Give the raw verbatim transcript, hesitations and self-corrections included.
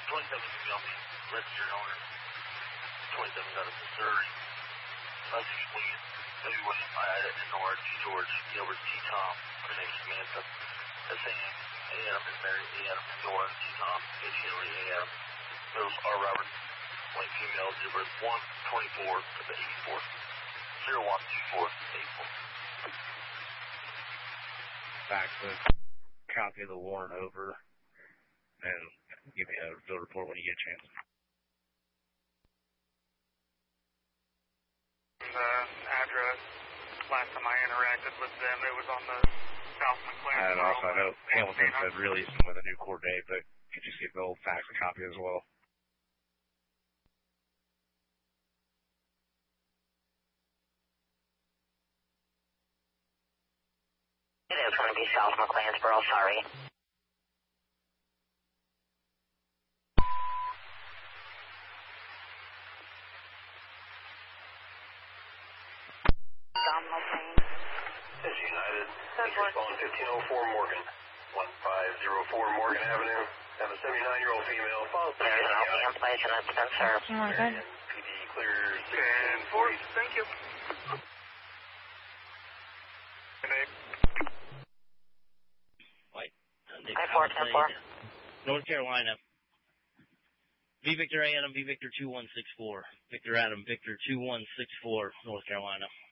twenty-seven Yummy, registered owner. twenty-seven out of Missouri. Husky Wing, W Wing, Ida, and Nora, G George, Gilbert, G Tom. Her name is Samantha. S A M, A Adam is Mary, A Adam, Nora, G Tom, H Henry, A Adam. Those are Robert. White female, date of birth one twenty-four of the eighty-four. zero one two four eighty-four. Fax a copy of the warrant over and give me a field report when you get a chance. The address, last time I interacted with them, it was on the South McLaren. And also, I know Hamilton said release them with a new court date, but could you see if they'll fax a copy as well? It is going to be South McLeansboro, sorry. Domino Plain. This is United. Please respond fifteen oh four Morgan. one five oh four Morgan Avenue. Have a seventy-nine-year-old female. Follow There's an L P M place and it's been served. You want good? P D clears ten forty, thank you. White. I four ten four. North Carolina. V Victor A Adam, V Victor two one six four. Victor Adam, Victor two one six four, North Carolina.